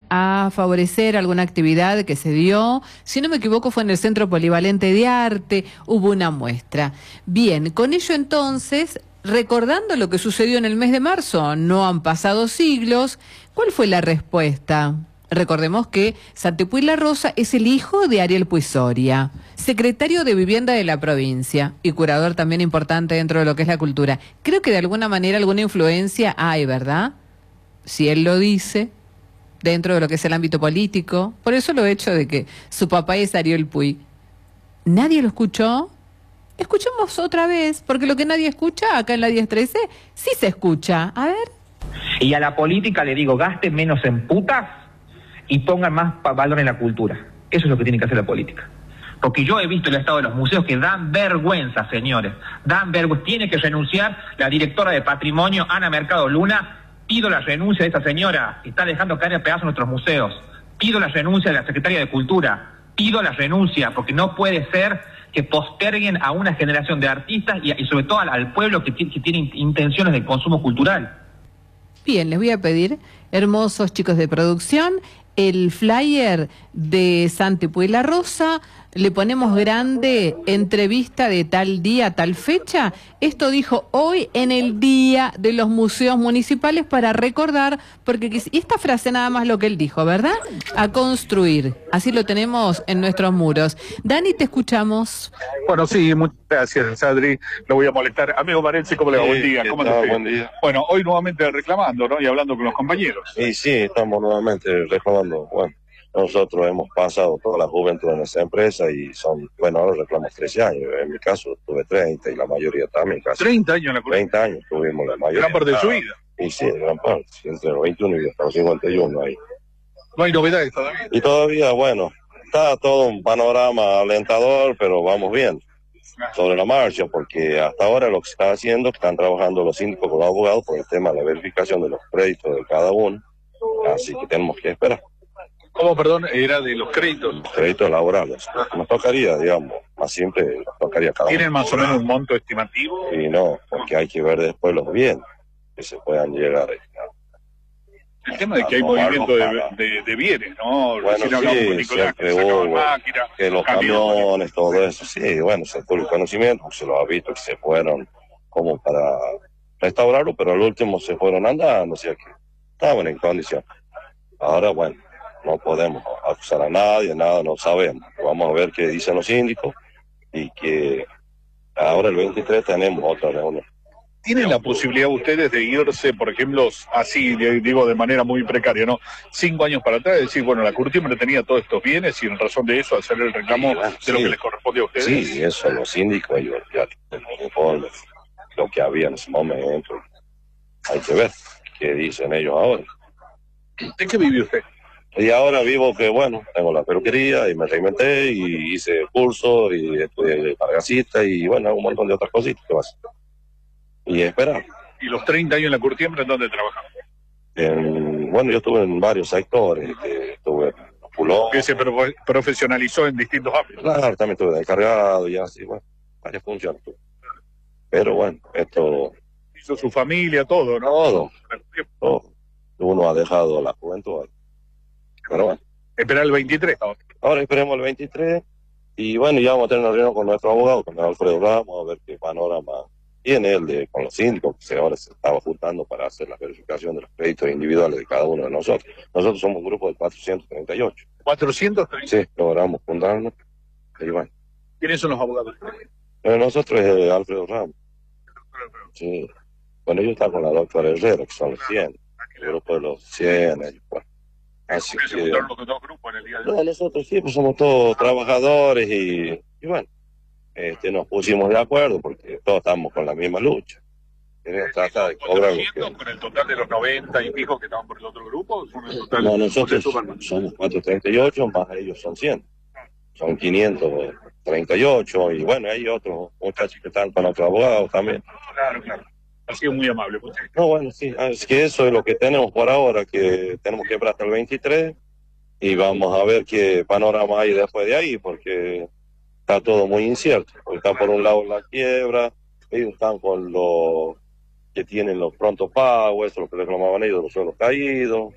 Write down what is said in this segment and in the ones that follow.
a favorecer alguna actividad que se dio. Si no me equivoco, fue en el Centro Polivalente de Arte, hubo una muestra. Bien, con ello entonces, recordando lo que sucedió en el mes de marzo, no han pasado siglos, ¿cuál fue la respuesta? Recordemos que Santi Puig La Rosa es el hijo de Ariel Puig Soria, secretario de Vivienda de la provincia y curador también importante dentro de lo que es la cultura. Creo que de alguna manera alguna influencia hay, ¿verdad? Si él lo dice, dentro de lo que es el ámbito político. Por eso lo hecho de que su papá es Ariel Puig. ¿Nadie lo escuchó? Escuchemos otra vez, porque lo que nadie escucha acá en la 1013 sí se escucha. A ver. Y a la política le digo, gasten menos en putas y pongan más valor en la cultura. Eso es lo que tiene que hacer la política. Porque yo he visto el estado de los museos que dan vergüenza, señores. Dan vergüenza. Tiene que renunciar la directora de Patrimonio, Ana Mercado Luna. Pido la renuncia de esta señora que está dejando caer a pedazos nuestros museos. Pido la renuncia de la secretaria de Cultura. Pido la renuncia, porque no puede ser que posterguen a una generación de artistas y sobre todo al pueblo que tiene intenciones de consumo cultural. Bien, les voy a pedir, hermosos chicos de producción, el flyer de Santi Puig La Rosa, le ponemos grande, entrevista de tal día, tal fecha. Esto dijo hoy en el Día de los Museos Municipales para recordar, porque y esta frase nada más lo que él dijo, ¿verdad? A construir. Así lo tenemos en nuestros muros. Dani, te escuchamos. Bueno, sí, muchas gracias, Adri. Lo voy a molestar. Amigo Marenzi, ¿cómo le va? Buen día. ¿Cómo te buen día. Bueno, hoy nuevamente reclamando, ¿no? Y hablando con los compañeros. Y sí, estamos nuevamente reclamando. Bueno, nosotros hemos pasado toda la juventud en esa empresa y bueno, ahora reclamos 13 años. En mi caso tuve 30 y la mayoría también casi. 30 años en la cultura. 30 años tuvimos la mayoría. Gran parte de su vida. Y sí, gran parte. Entre los 21 y hasta los 51 ahí. No hay novedades todavía. Y todavía, bueno, está todo un panorama alentador, pero vamos bien sobre la marcha, porque hasta ahora lo que se está haciendo, que están trabajando los síndicos con los abogados por el tema de la verificación de los créditos de cada uno, así que tenemos que esperar. ¿Cómo, perdón? Era de los créditos. Los créditos laborales. Nos tocaría, digamos, más simple, nos tocaría cada uno. ¿Tienen más o menos un monto estimativo? Y no, porque hay que ver después los bienes que se puedan llegar a... El tema de que hay movimiento de bienes, ¿no? Bueno, recién hablamos con Nicolás, que sacaban máquinas, que los camiones, todo eso, sí, bueno, se tuvo el conocimiento, se los ha visto que se fueron como para restaurarlo, pero al último se fueron andando, o sea que estaban en condición. Ahora, bueno, no podemos acusar a nadie, nada, no sabemos. Vamos a ver qué dicen los síndicos y que ahora el 23 tenemos otra reunión. ¿Tienen la posibilidad ustedes de irse, por ejemplo, así, digo, de manera muy precaria, ¿no? 5 años para atrás, decir, bueno, la Curtiembre tenía todos estos bienes y en razón de eso hacer el reclamo de lo que les corresponde a ustedes? Sí, eso, los síndicos, ellos ya tienen lo que había en ese momento. Hay que ver qué dicen ellos ahora. ¿De qué vive usted? Y ahora vivo que, bueno, tengo la peluquería y me reinventé y hice cursos y estudié para gasista y, bueno, un montón de otras cositas que vas. Y esperar. ¿Y los 30 años en la Curtiembre en dónde trabajaba? Bueno, yo estuve en varios sectores, estuve en Pulón. Que se profesionalizó en distintos ámbitos. Claro, también estuve de encargado y así, bueno, varias funciones. Pero bueno, esto... Hizo su familia, todo, ¿no? Todo. Uno ha dejado la juventud. Pero bueno. Esperar el 23. Ahora esperemos el 23 y bueno, ya vamos a tener una reunión con nuestro abogado, con Alfredo Ramos, a ver qué panorama tiene él con los síndicos, que ahora se estaba juntando para hacer la verificación de los créditos individuales de cada uno de nosotros. Nosotros somos un grupo de 438. ¿438? Sí, logramos juntarnos. Y bueno. ¿Quiénes son los abogados? Nosotros es Alfredo Ramos. Sí. Bueno, ellos están con la doctora Herrera, que son los 100. El grupo de los 100. Bueno. Así que... ¿Se juntaron los dos grupos en el día de hoy? Nosotros sí, pues somos todos trabajadores y bueno. Nos pusimos de acuerdo porque todos estamos con la misma lucha. Trata de cobrar con el total de los 90 y pico que estaban por el otro grupo. No, nosotros somos 438, más ellos son 100. Son 538 y bueno, hay otros muchachos que están con otros abogados también. Claro, claro. Ha sido muy amable. No, bueno, sí, es que eso es lo que tenemos por ahora, que tenemos que esperar hasta el 23 y vamos a ver qué panorama hay después de ahí, porque está todo muy incierto. Está por un lado la quiebra, ellos están con los que tienen los prontos pagos, eso es lo que reclamaban ellos, los suelos caídos.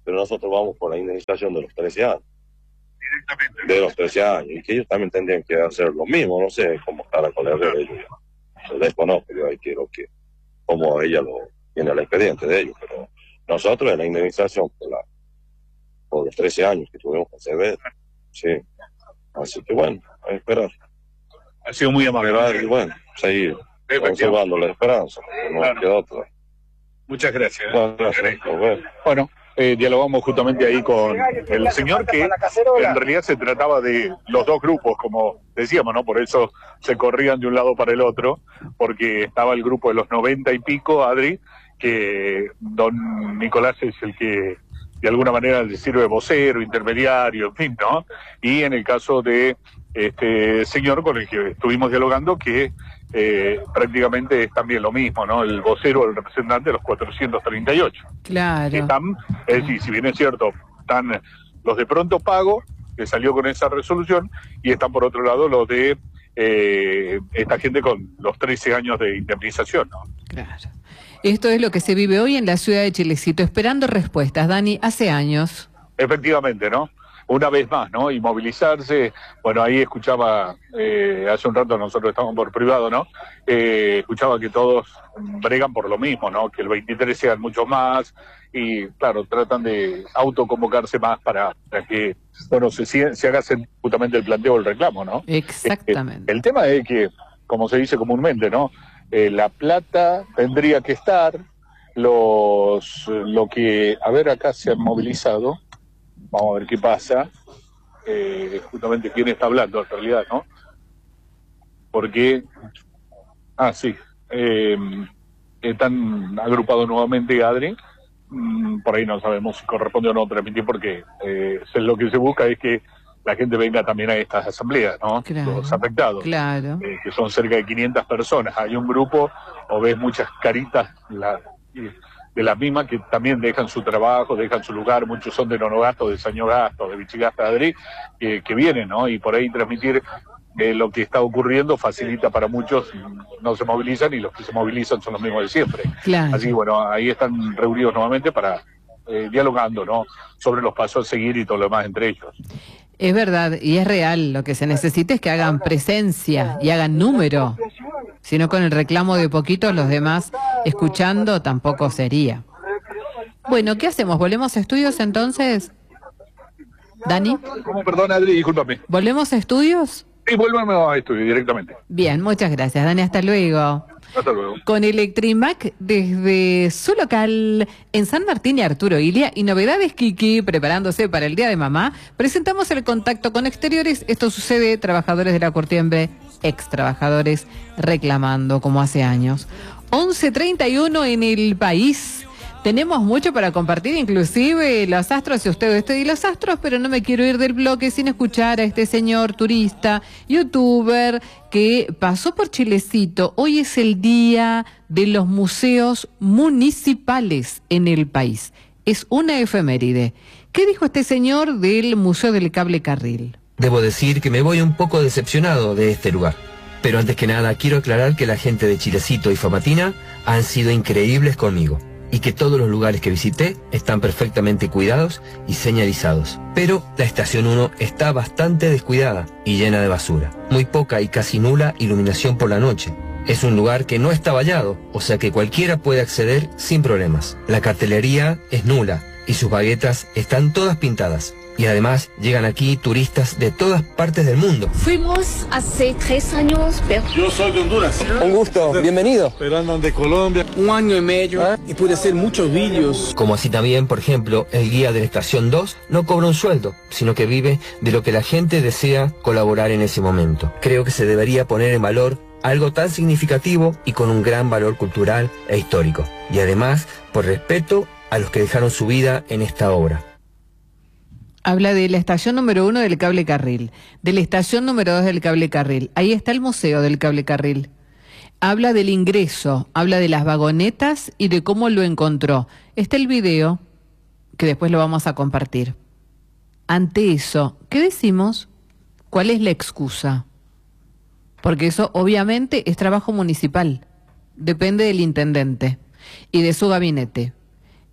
pero nosotros vamos por la indemnización de los 13 años. Directamente. De los 13 años, y que ellos también tendrían que hacer lo mismo, no sé cómo estará con el de ellos. Yo desconozco, yo ahí quiero que, como ella lo tiene el expediente de ellos, pero nosotros en la indemnización por los 13 años que tuvimos que hacer, sí. Así que bueno, a esperar. Ha sido muy amable. Esperar y bueno, seguir conservando la esperanza, no Claro. queda otra. Muchas gracias. Bueno, gracias, nos vemos. Bueno, dialogamos justamente ahí con el señor, que en realidad se trataba de los dos grupos, como decíamos, ¿no? Por eso se corrían de un lado para el otro, porque estaba el grupo de los 90 y pico, Adri, que don Nicolás es el que de alguna manera le sirve de vocero, intermediario, en fin, ¿no? Y en el caso de este señor con el que estuvimos dialogando, que prácticamente es también lo mismo, ¿no? El vocero, el representante de los 438. Claro. Que están, es decir, si bien es cierto, están los de pronto pago, que salió con esa resolución, y están por otro lado los de esta gente con los 13 años de indemnización, ¿no? Claro. Esto es lo que se vive hoy en la ciudad de Chilecito, esperando respuestas, Dani, hace años. Efectivamente, ¿no? Una vez más, ¿no? Y movilizarse. Bueno, ahí escuchaba, hace un rato nosotros estábamos por privado, ¿no? Escuchaba que todos bregan por lo mismo, ¿no? Que el 23 sean muchos más y, claro, tratan de autoconvocarse más para que, bueno, se haga justamente el planteo del reclamo, ¿no? Exactamente. El tema es que, como se dice comúnmente, ¿no? La plata tendría que estar, lo que, a ver, acá se han movilizado. Vamos a ver qué pasa, justamente quién está hablando en realidad, ¿no? Porque, sí, están agrupados nuevamente, Adri, por ahí no sabemos si corresponde o no transmitir, porque lo que se busca es que la gente venga también a estas asambleas, ¿no? Claro, los afectados, claro. Que son cerca de 500 personas. Hay un grupo, o ves muchas caritas, de las mismas que también dejan su trabajo, dejan su lugar, muchos son de Nonogasto, de Sañogasto, de Vichigasta, Adri, que vienen, ¿no? Y por ahí transmitir lo que está ocurriendo facilita para muchos, no se movilizan, y los que se movilizan son los mismos de siempre. Claro. Así que bueno, ahí están reunidos nuevamente para dialogando, ¿no? Sobre los pasos a seguir y todo lo demás entre ellos. Es verdad, y es real, lo que se necesita es que hagan presencia y hagan número. Si no, con el reclamo de poquitos, los demás escuchando tampoco sería. Bueno, ¿qué hacemos? ¿Volvemos a estudios entonces? ¿Dani? ¿Cómo? Perdón, Adri, discúlpame. ¿Volvemos a estudios? Sí, vuélveme a estudio directamente. Bien, muchas gracias, Dani, hasta luego. Hasta luego. Con Electrimac desde su local en San Martín y Arturo Ilia y Novedades Kiki preparándose para el Día de Mamá, presentamos el contacto con exteriores. Esto sucede, trabajadores de la Curtiembre, ex trabajadores reclamando como hace años. 11:31 en el país. Tenemos mucho para compartir, inclusive los astros, si usted estoy de los astros, pero no me quiero ir del bloque sin escuchar a este señor turista, youtuber, que pasó por Chilecito. Hoy es el día de los museos municipales en el país. Es una efeméride. ¿Qué dijo este señor del Museo del Cable Carril? Debo decir que me voy un poco decepcionado de este lugar. Pero antes que nada quiero aclarar que la gente de Chilecito y Famatina han sido increíbles conmigo. Y que todos los lugares que visité están perfectamente cuidados y señalizados. Pero la estación 1 está bastante descuidada y llena de basura. Muy poca y casi nula iluminación por la noche. Es un lugar que no está vallado, o sea que cualquiera puede acceder sin problemas. La cartelería es nula y sus baguetas están todas pintadas. Y además llegan aquí turistas de todas partes del mundo. Fuimos hace 3 años, pero... Yo soy de Honduras. Un gusto, bienvenido. Pero andan de Colombia. 1 año y medio y pude hacer muchos vídeos. Como así también, por ejemplo, el guía de la estación 2 no cobra un sueldo, sino que vive de lo que la gente desea colaborar en ese momento. Creo que se debería poner en valor algo tan significativo y con un gran valor cultural e histórico. Y además, por respeto a los que dejaron su vida en esta obra. Habla de la estación número 1 del Cable Carril, de la estación número 2 del Cable Carril. Ahí está el Museo del Cable Carril. Habla del ingreso, habla de las vagonetas y de cómo lo encontró. Está el video, que después lo vamos a compartir. Ante eso, ¿qué decimos? ¿Cuál es la excusa? Porque eso obviamente es trabajo municipal. Depende del intendente y de su gabinete.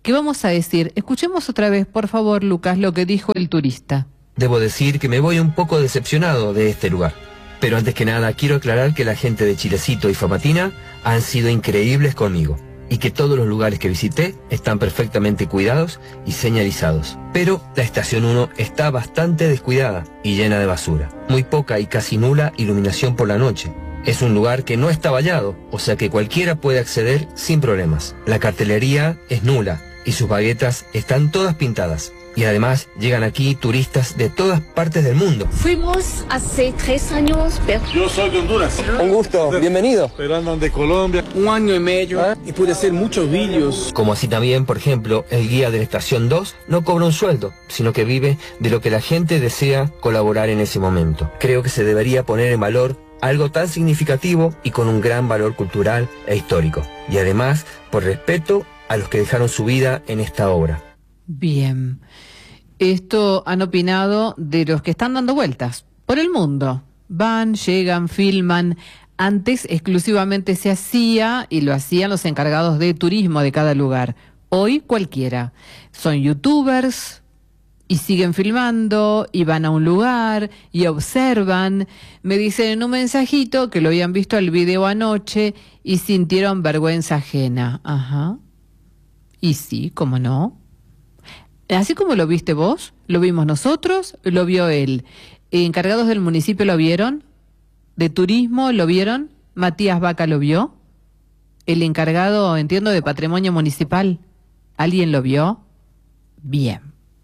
¿Qué vamos a decir? Escuchemos otra vez, por favor, Lucas, lo que dijo el turista. Debo decir que me voy un poco decepcionado de este lugar. Pero antes que nada quiero aclarar que la gente de Chilecito y Famatina han sido increíbles conmigo y que todos los lugares que visité están perfectamente cuidados y señalizados. Pero la estación 1 está bastante descuidada y llena de basura. Muy poca y casi nula iluminación por la noche. Es un lugar que no está vallado, o sea que cualquiera puede acceder sin problemas. La cartelería es nula y sus baguetas están todas pintadas. Y además llegan aquí turistas de todas partes del mundo. Fuimos hace 3 años, pero... Yo soy de Honduras. Un gusto, bienvenido. Pero andan de Colombia. 1 año y medio. Y pude hacer muchos vídeos. Como así también, por ejemplo, el guía de la estación 2 no cobra un sueldo, sino que vive de lo que la gente desea colaborar en ese momento. Creo que se debería poner en valor algo tan significativo y con un gran valor cultural e histórico. Y además, por respeto a los que dejaron su vida en esta obra. Bien. Esto han opinado de los que están dando vueltas por el mundo. Van, llegan, filman. Antes exclusivamente se hacía y lo hacían los encargados de turismo de cada lugar. Hoy cualquiera. Son youtubers y siguen filmando y van a un lugar y observan. Me dicen en un mensajito que lo habían visto el video anoche y sintieron vergüenza ajena. Ajá. Y sí, ¿cómo no? Así como lo viste vos, lo vimos nosotros, lo vio él. ¿Encargados del municipio lo vieron? ¿De turismo lo vieron? ¿Matías Vaca lo vio? ¿El encargado, entiendo, de patrimonio municipal? ¿Alguien lo vio? Bien.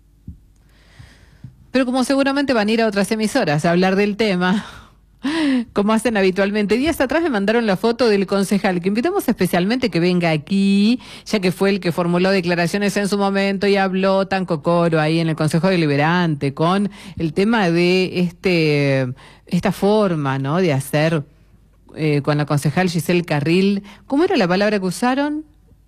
Pero como seguramente van a ir a otras emisoras a hablar del tema, como hacen habitualmente. Días atrás me mandaron la foto del concejal, que invitamos especialmente que venga aquí, ya que fue el que formuló declaraciones en su momento y habló tan cocoro ahí en el Consejo Deliberante con el tema de esta forma, ¿no?, de hacer con la concejal Giselle Carril. ¿Cómo era la palabra que usaron?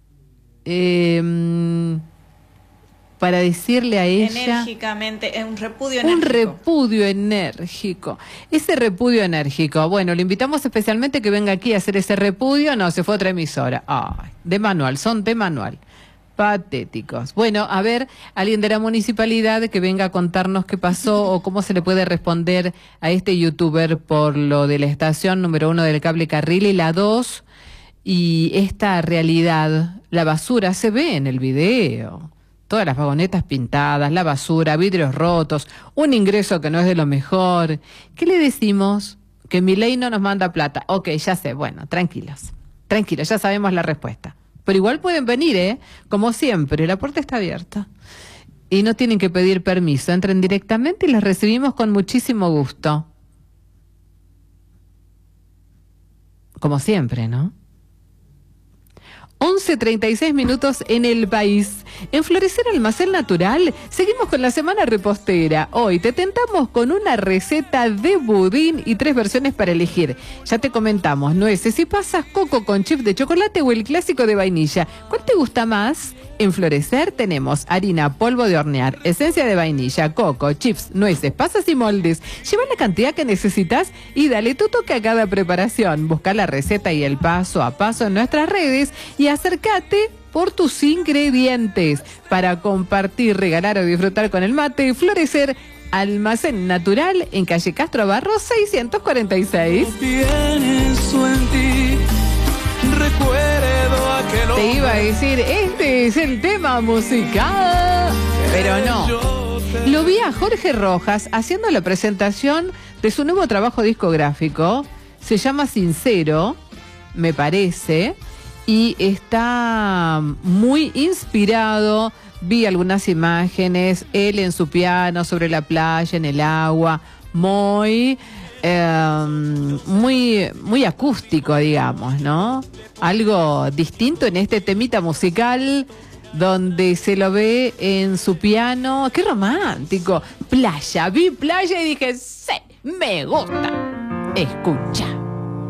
Para decirle a ella... Enérgicamente, un repudio enérgico. Un repudio enérgico. Ese repudio enérgico, bueno, le invitamos especialmente a que venga aquí a hacer ese repudio. No, se fue a otra emisora. Ay, de manual, son de manual. Patéticos. Bueno, a ver, alguien de la municipalidad que venga a contarnos qué pasó o cómo se le puede responder a este youtuber por lo de la estación número 1 del cable Carril y la 2 y esta realidad. La basura se ve en el video. Todas las vagonetas pintadas, la basura, vidrios rotos, un ingreso que no es de lo mejor. ¿Qué le decimos? Que Milei no nos manda plata. Ok, ya sé, bueno, tranquilos, ya sabemos la respuesta. Pero igual pueden venir, como siempre, la puerta está abierta. Y no tienen que pedir permiso, entren directamente y los recibimos con muchísimo gusto. Como siempre, ¿no? 11:36 minutos en el país. En Florecer Almacén Natural seguimos con la semana repostera. Hoy te tentamos con una receta de budín y 3 versiones para elegir. Ya te comentamos, nueces y pasas, coco con chip de chocolate o el clásico de vainilla. ¿Cuál te gusta más? En Florecer tenemos harina, polvo de hornear, esencia de vainilla, coco, chips, nueces, pasas y moldes. Lleva la cantidad que necesitas y dale tu toque a cada preparación. Busca la receta y el paso a paso en nuestras redes y acércate por tus ingredientes para compartir, regalar o disfrutar con el mate. Florecer Almacén Natural en calle Castro Barro 646. Te iba a decir, este es el tema musical, pero no. Lo vi a Jorge Rojas haciendo la presentación de su nuevo trabajo discográfico. Se llama Sincero, me parece, y está muy inspirado. Vi algunas imágenes, él en su piano, sobre la playa, en el agua, muy acústico, digamos, ¿no? Algo distinto en este temita musical donde se lo ve en su piano. ¡Qué romántico! Playa, vi playa y dije, sí, me gusta. Escucha.